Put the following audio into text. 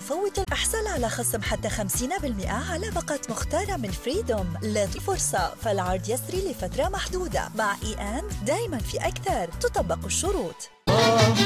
تفوت الأحصل على خصم حتى 50% على باقات مختارة من فريدوم. لا فرصة، فالعرض يسري لفترة محدودة. مع إي أند دايما في أكثر، تطبق الشروط.